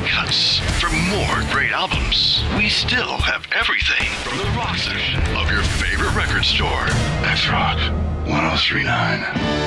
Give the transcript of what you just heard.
cuts. For more great albums, we still have everything from the rock section of your favorite record store. X Rock 1039.